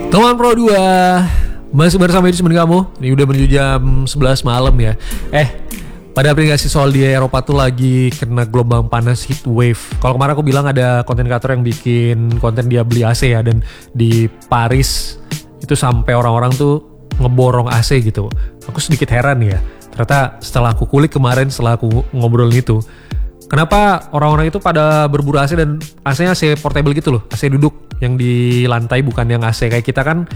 Teman Pro 2 masih bersama di teman kamu. Ini udah menuju jam 11 malam ya. Pada aplikasi soal di Eropa tuh lagi kena gelombang panas heat wave. Kalau kemarin aku bilang ada konten kreator yang bikin konten dia beli AC ya, dan di Paris itu sampai orang-orang tuh ngeborong AC gitu. Aku sedikit heran ya. Ternyata setelah aku kulik kemarin, setelah aku ngobrolin itu, kenapa orang-orang itu pada berburu AC dan AC-nya AC portable gitu loh, AC duduk yang di lantai, bukan yang AC kayak kita kan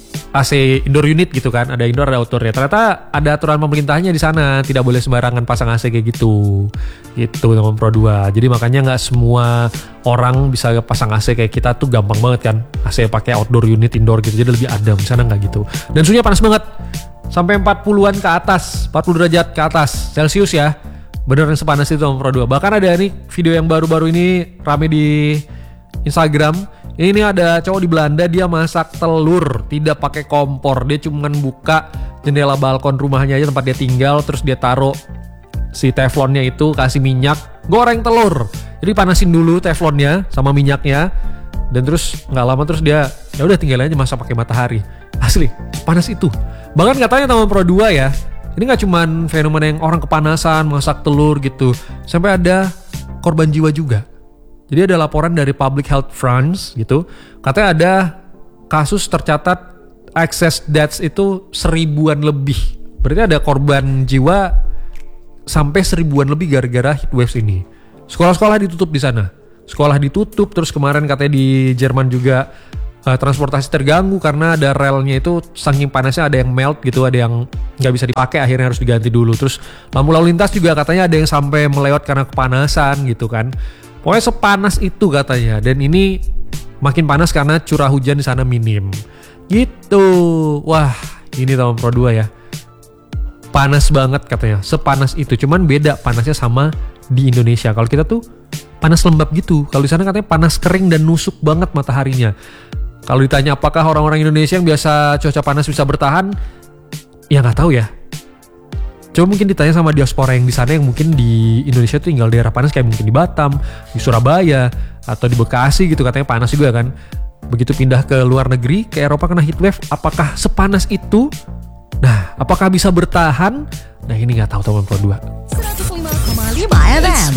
AC indoor unit gitu kan, ada indoor ada outdoor ya. Ternyata ada aturan pemerintahnya di sana, tidak boleh sembarangan pasang AC kayak gitu. Itu teman Pro 2. Jadi makanya nggak semua orang bisa pasang AC kayak kita tuh gampang banget kan. AC pakai outdoor unit, indoor gitu, jadi lebih adem. Di sana nggak gitu. Dan suhunya panas banget. Sampai 40-an ke atas, 40 derajat ke atas Celcius ya. Beneran sepanas itu teman Pro 2. Bahkan ada nih video yang baru-baru ini rame di Instagram. Ini ada cowok di Belanda, dia masak telur tidak pakai kompor. Dia cuma buka jendela balkon rumahnya aja tempat dia tinggal, terus dia taruh si teflonnya itu, kasih minyak, goreng telur. Jadi panasin dulu teflonnya sama minyaknya, dan terus nggak lama terus dia ya udah tinggal aja masak pakai matahari. Asli panas itu. Bahkan katanya teman Pro 2 ya, ini nggak cuman fenomena yang orang kepanasan masak telur gitu, sampai ada korban jiwa juga. Jadi ada laporan dari Public Health France gitu, katanya ada kasus tercatat excess deaths itu 1000-an lebih. Berarti ada korban jiwa sampai 1000-an lebih gara-gara heat waves ini. Sekolah-sekolah ditutup di sana. Sekolah ditutup, terus kemarin katanya di Jerman juga transportasi terganggu karena ada relnya itu saking panasnya, ada yang melt gitu, ada yang nggak bisa dipakai, akhirnya harus diganti dulu. Terus lampu lalu lintas juga katanya ada yang sampai melewat karena kepanasan gitu kan. Pokoknya sepanas itu katanya, dan ini makin panas karena curah hujan di sana minim. Gitu. Wah, ini teman Pro 2 ya. Panas banget katanya, sepanas itu. Cuman beda panasnya sama di Indonesia. Kalau kita tuh panas lembab gitu. Kalau di sana katanya panas kering dan nusuk banget mataharinya. Kalau ditanya apakah orang-orang Indonesia yang biasa cuaca panas bisa bertahan, ya nggak tahu ya. Coba mungkin ditanya sama diaspora yang di sana, yang mungkin di Indonesia tuh tinggal daerah panas kayak mungkin di Batam, di Surabaya, atau di Bekasi gitu, katanya panas juga kan. Begitu pindah ke luar negeri, ke Eropa kena heat wave, apakah sepanas itu? Nah, apakah bisa bertahan? Nah, ini nggak tahu teman Pro 2. 105,5 FM